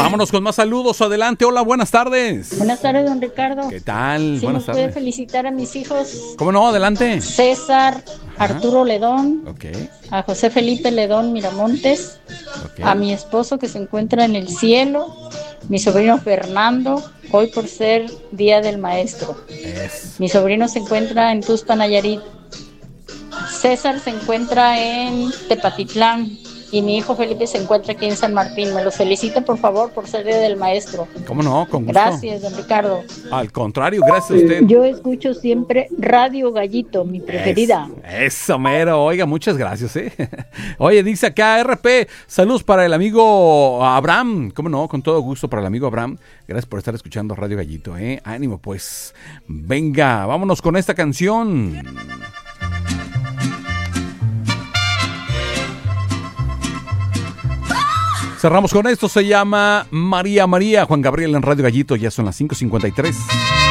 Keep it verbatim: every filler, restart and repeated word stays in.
Vámonos con más saludos. Adelante. Hola, buenas tardes. Buenas tardes, don Ricardo. ¿Qué tal? ¿Sí Buenas nos puede tardes. felicitar a mis hijos? ¿Cómo no? Adelante. César, Ajá. Arturo Ledón, Ok. a José Felipe Ledón Miramontes, Ok. a mi esposo que se encuentra en el cielo, mi sobrino Fernando, hoy por ser Día del Maestro. Es. Mi sobrino se encuentra en Tuxpan, Nayarit. César se encuentra en Tepatitlán y mi hijo Felipe se encuentra aquí en San Martín. Me los felicita, por favor, por ser Día del Maestro. ¿Cómo no? Con gusto. Gracias, don Ricardo. Al contrario, gracias a usted. Yo escucho siempre Radio Gallito, mi preferida. Es, eso, mero. Oiga, muchas gracias, ¿eh? Oye, dice acá R P, saludos para el amigo Abraham. ¿Cómo no? Con todo gusto para el amigo Abraham. Gracias por estar escuchando Radio Gallito, ¿eh? Ánimo, pues. Venga, vámonos con esta canción. Cerramos con esto, se llama María María. Juan Gabriel en Radio Gallito, ya son las cinco cincuenta y tres.